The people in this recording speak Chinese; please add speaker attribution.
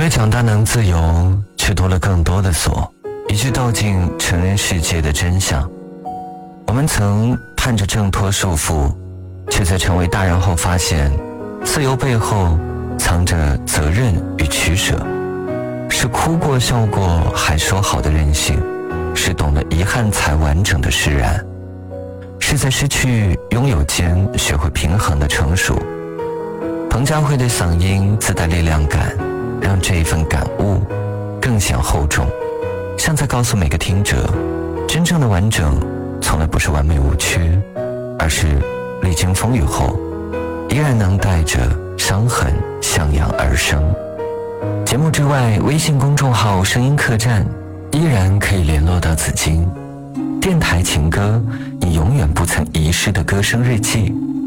Speaker 1: 为长大能自由，却多了更多的锁，以去道尽成人世界的真相。我们曾盼着挣脱束缚，却在成为大人后发现，自由背后藏着责任与取舍，是哭过笑过还说好的任性，是懂得遗憾才完整的释然，是在失去拥有间学会平衡的成熟。彭佳慧的嗓音自带力量感，让这一份感悟更显厚重，像在告诉每个听者，真正的完整从来不是完美无缺，而是历经风雨后依然能带着伤痕向阳而生。节目之外，微信公众号声音客栈依然可以联络到紫金。电台情歌，你永远不曾遗失的歌声日记，